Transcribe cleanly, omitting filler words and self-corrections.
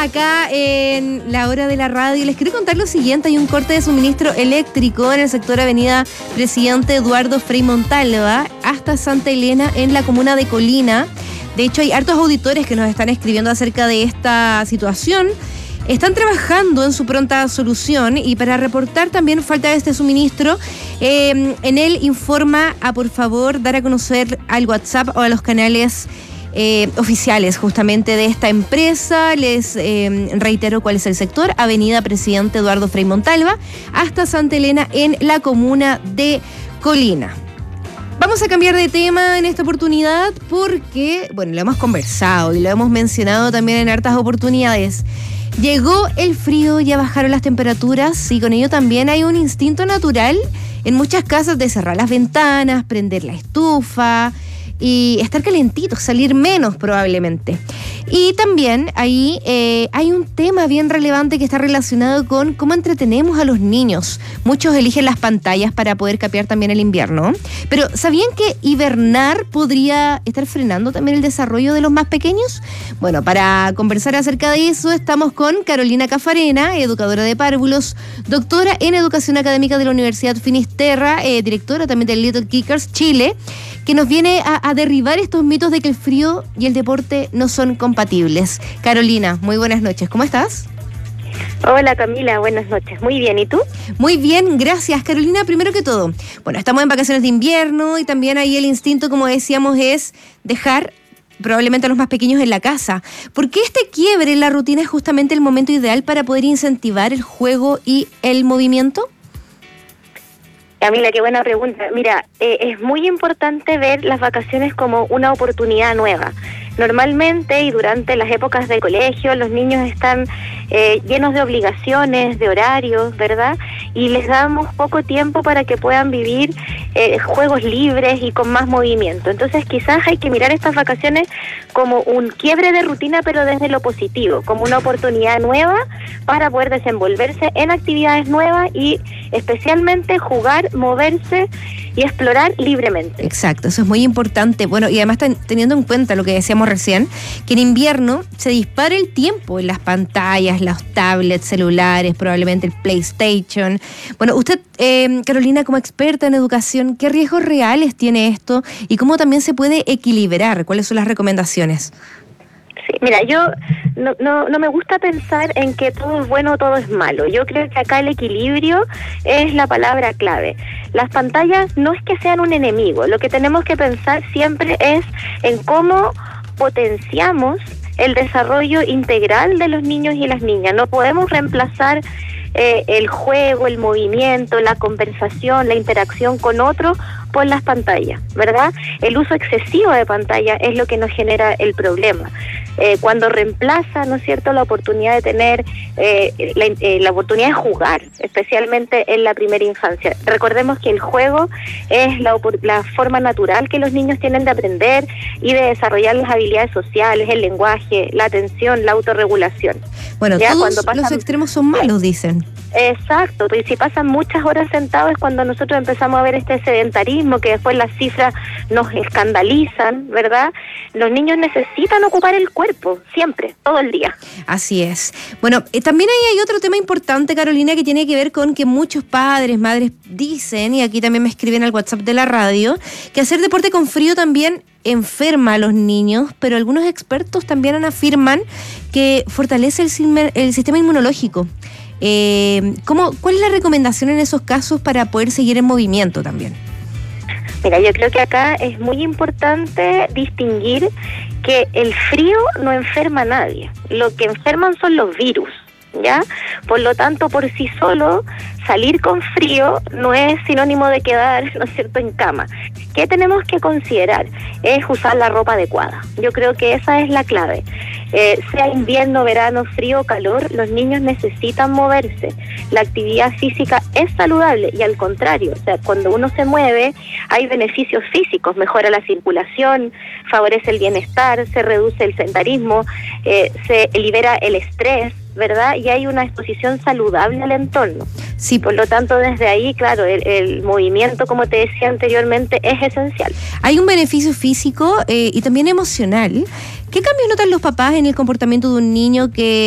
acá en la hora de la radio. Les quiero contar lo siguiente: hay un corte de suministro eléctrico en el sector Avenida Presidente Eduardo Frei Montalva hasta Santa Elena en la comuna de Colina. De hecho, hay hartos auditores que nos están escribiendo acerca de esta situación. Están trabajando en su pronta solución y para reportar también falta de este suministro, en él informa a por favor dar a conocer al WhatsApp o a los canales oficiales justamente de esta empresa. Les reitero cuál es el sector: Avenida Presidente Eduardo Frei Montalva hasta Santa Elena en la comuna de Colina. Vamos a cambiar de tema en esta oportunidad porque, bueno, lo hemos conversado y lo hemos mencionado también en hartas oportunidades. Llegó el frío, ya bajaron las temperaturas y con ello también hay un instinto natural en muchas casas de cerrar las ventanas, prender la estufa y estar calentitos, salir menos probablemente. Y también ahí hay un tema bien relevante que está relacionado con cómo entretenemos a los niños. Muchos eligen las pantallas para poder capear también el invierno. Pero ¿sabían que hibernar podría estar frenando también el desarrollo de los más pequeños? Bueno, para conversar acerca de eso estamos con Carolina Cafarena, educadora de párvulos, doctora en educación académica de la Universidad Finisterra, directora también de Little Kickers Chile, que nos viene a derribar estos mitos de que el frío y el deporte no son compatibles. Carolina, muy buenas noches, ¿cómo estás? Hola Camila, buenas noches. Muy bien, ¿y tú? Muy bien, gracias. Carolina, primero que todo, bueno, estamos en vacaciones de invierno y también ahí el instinto, como decíamos, es dejar probablemente a los más pequeños en la casa. ¿Por qué este quiebre en la rutina es justamente el momento ideal para poder incentivar el juego y el movimiento? Camila, qué buena pregunta. Mira, es muy importante ver las vacaciones como una oportunidad nueva. Normalmente y durante las épocas de colegio los niños están llenos de obligaciones, de horarios, ¿verdad? Y les damos poco tiempo para que puedan vivir juegos libres y con más movimiento. Entonces quizás hay que mirar estas vacaciones como un quiebre de rutina, pero desde lo positivo, como una oportunidad nueva para poder desenvolverse en actividades nuevas y especialmente jugar, moverse y explorar libremente. Exacto, eso es muy importante. Bueno, y además teniendo en cuenta lo que decíamos recién, que en invierno se dispara el tiempo en las pantallas, los tablets, celulares, probablemente el PlayStation. Bueno, usted, Carolina, como experta en educación, ¿qué riesgos reales tiene esto y cómo también se puede equilibrar? ¿Cuáles son las recomendaciones? Sí, mira, yo no me gusta pensar en que todo es bueno o todo es malo. Yo creo que acá el equilibrio es la palabra clave. Las pantallas no es que sean un enemigo. Lo que tenemos que pensar siempre es en cómo potenciamos el desarrollo integral de los niños y las niñas. No podemos reemplazar el juego, el movimiento, la conversación, la interacción con otro por las pantallas, ¿verdad? El uso excesivo de pantalla es lo que nos genera el problema. Cuando reemplaza, ¿no es cierto?, la oportunidad de tener, la oportunidad de jugar, especialmente en la primera infancia. Recordemos que el juego es la forma natural que los niños tienen de aprender y de desarrollar las habilidades sociales, el lenguaje, la atención, la autorregulación. Bueno, ¿ya? Todos los extremos son malos, dicen. Exacto, y si pasan muchas horas sentados es cuando nosotros empezamos a ver este sedentarismo, que después las cifras nos escandalizan, ¿verdad? Los niños necesitan ocupar el cuerpo, siempre, todo el día. Así es. Bueno, también hay otro tema importante, Carolina, que tiene que ver con que muchos padres, madres dicen, y aquí también me escriben al WhatsApp de la radio, que hacer deporte con frío también enferma a los niños, pero algunos expertos también afirman que fortalece el sistema inmunológico. ¿Cuál es la recomendación en esos casos para poder seguir en movimiento también? Mira, yo creo que acá es muy importante distinguir que el frío no enferma a nadie. Lo que enferman son los virus, ¿ya? Por lo tanto, por sí solo, salir con frío no es sinónimo de quedar, ¿no es cierto?, en cama. ¿Qué tenemos que considerar? Es usar la ropa adecuada. Yo creo que esa es la clave. Sea invierno, verano, frío o calor, los niños necesitan moverse. La actividad física es saludable y al contrario, o sea, cuando uno se mueve hay beneficios físicos, mejora la circulación, favorece el bienestar, se reduce el sedentarismo, se libera el estrés, ¿verdad? Y hay una exposición saludable al entorno. Sí. Por lo tanto, desde ahí, claro, el movimiento, como te decía anteriormente, es esencial. Hay un beneficio físico y también emocional. ¿Qué cambios notan los papás en el comportamiento de un niño que